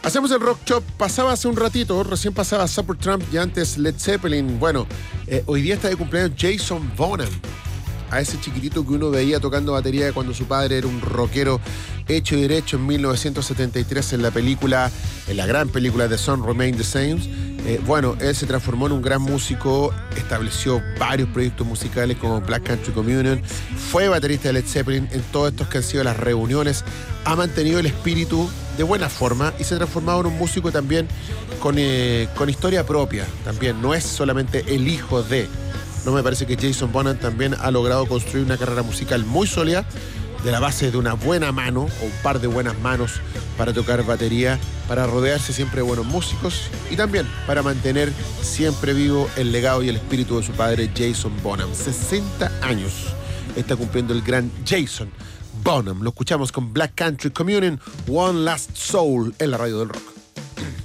Hacemos el Rock Shop. Pasaba hace un ratito, recién pasaba Supertramp y antes Led Zeppelin. Bueno, hoy día está de cumpleaños Jason Bonham. A ese chiquitito que uno veía tocando batería cuando su padre era un rockero hecho y derecho en 1973 en la gran película The Sun Remains the Same. Bueno, él se transformó en un gran músico, estableció varios proyectos musicales como Black Country Communion, fue baterista de Led Zeppelin en todos estos que han sido las reuniones, ha mantenido el espíritu de buena forma y se ha transformado en un músico también con historia propia. También no es solamente el hijo de... No, me parece que Jason Bonham también ha logrado construir una carrera musical muy sólida de la base de una buena mano o un par de buenas manos para tocar batería, para rodearse siempre de buenos músicos y también para mantener siempre vivo el legado y el espíritu de su padre Jason Bonham. 60 años está cumpliendo el gran Jason Bonham. Lo escuchamos con Black Country Communion, One Last Soul en la radio del rock.